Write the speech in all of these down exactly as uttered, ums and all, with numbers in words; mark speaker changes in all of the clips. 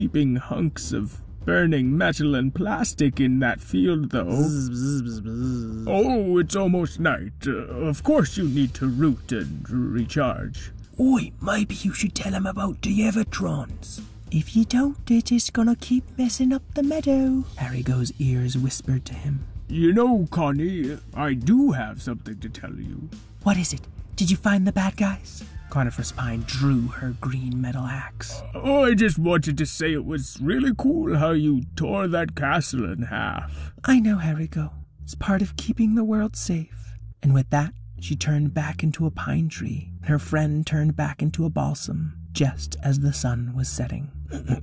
Speaker 1: keeping hunks of burning metal and plastic in that field, though.
Speaker 2: Bzz, bzz, bzz, bzz.
Speaker 1: Oh, it's almost night. Uh, of course you need to root and recharge.
Speaker 2: Oi, maybe you should tell him about the Evertrons. If you don't, it is gonna keep messing up the meadow. Harigo's ears whispered to him.
Speaker 1: You know, Connie, I do have something to tell you.
Speaker 2: What is it? Did you find the bad guys? Coniferous Pine drew her green metal axe.
Speaker 1: Oh, I just wanted to say it was really cool how you tore that castle in half.
Speaker 2: I know, Harigo. It's part of keeping the world safe. And with that, she turned back into a pine tree, and her friend turned back into a balsam, just as the sun was setting.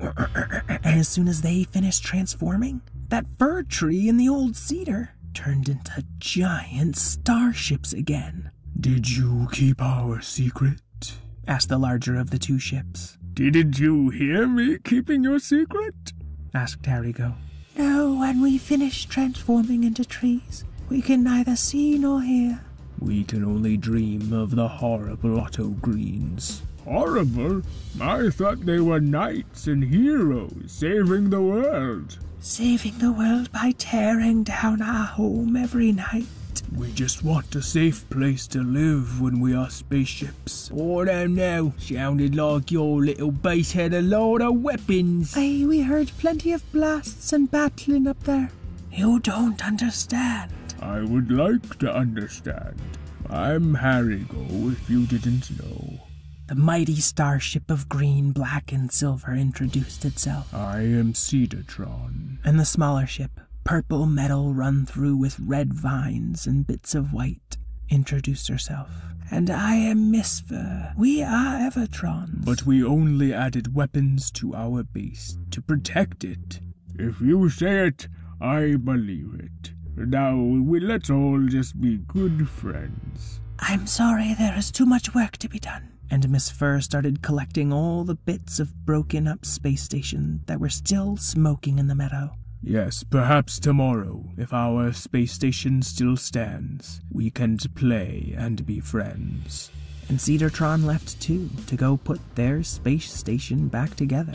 Speaker 2: And as soon as they finished transforming, that fir tree and the old cedar turned into giant starships again.
Speaker 1: Did you keep our secret?
Speaker 2: Asked the larger of the two ships.
Speaker 1: Didn't you hear me keeping your secret?
Speaker 2: Asked Harigo. No, when we finish transforming into trees, we can neither see nor hear.
Speaker 1: We can only dream of the horrible Otto Greens. Horrible? I thought they were knights and heroes saving the world.
Speaker 2: Saving the world by tearing down our home every night.
Speaker 1: We just want a safe place to live when we are spaceships. Oh, no, no. Sounded like your little base had a lot of weapons.
Speaker 2: Aye, we heard plenty of blasts and battling up there. You don't understand.
Speaker 1: I would like to understand. I'm Harigo, if you didn't know.
Speaker 2: The mighty starship of green, black, and silver introduced itself.
Speaker 1: I am Cedartron.
Speaker 2: And the smaller ship, purple metal run through with red vines and bits of white, introduced herself. And I am Misfur. We are Evertrons.
Speaker 1: But we only added weapons to our base to protect it. If you say it, I believe it. Now, we let's all just be good friends.
Speaker 2: I'm sorry, there is too much work to be done. And Miss Fur started collecting all the bits of broken-up space station that were still smoking in the meadow.
Speaker 1: Yes, perhaps tomorrow, if our space station still stands, we can play and be friends.
Speaker 2: And Cedartron left too, to go put their space station back together.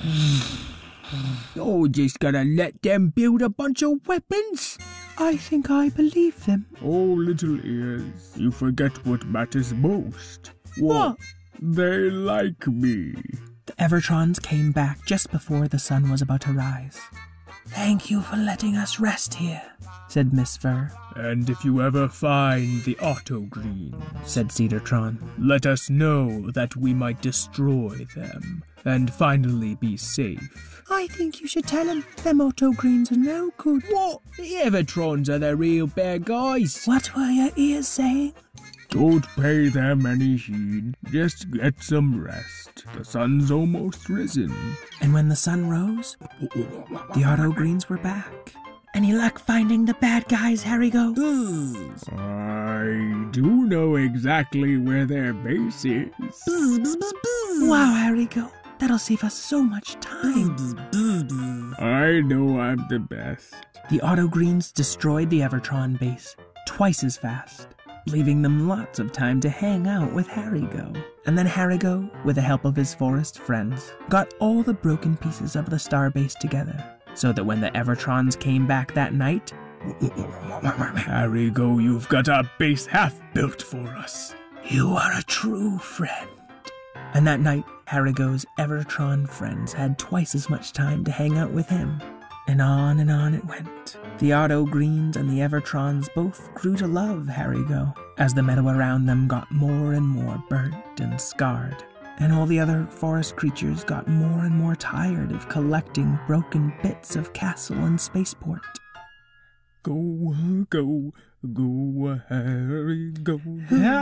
Speaker 1: You're just gonna let them build a bunch of weapons?
Speaker 2: I think I believe them.
Speaker 1: Oh, little ears, you forget what matters most.
Speaker 2: What?
Speaker 1: They like me.
Speaker 2: The Evertrons came back just before the sun was about to rise. Thank you for letting us rest here, said Miss Fur.
Speaker 1: And if you ever find the Otto Green, said Cedartron, let us know that we might destroy them and finally be safe.
Speaker 2: I think you should tell him them Otto Greens are no good.
Speaker 1: What? The Evertrons are the real bad guys.
Speaker 2: What were your ears saying?
Speaker 1: Don't pay them any heed. Just get some rest. The sun's almost risen.
Speaker 2: And when the sun rose, the Otto Greens were back. Any luck finding the bad guys, Harigo?
Speaker 1: I do know exactly where their base is.
Speaker 2: Wow, Harigo. That'll save us so much time.
Speaker 1: I know I'm the best.
Speaker 2: The Otto Greens destroyed the Evertron base twice as fast, leaving them lots of time to hang out with Harigo. And then Harigo, with the help of his forest friends, got all the broken pieces of the starbase together, so that when the Evertrons came back that night,
Speaker 1: Harigo, you've got our base half built for us.
Speaker 2: You are a true friend. And that night, Harigo's Evertron friends had twice as much time to hang out with him. And on and on it went. The Otto Greens and the Evertrons both grew to love Harigo, as the meadow around them got more and more burnt and scarred. And all the other forest creatures got more and more tired of collecting broken bits of castle and spaceport.
Speaker 1: Go, go, go, Harry, go.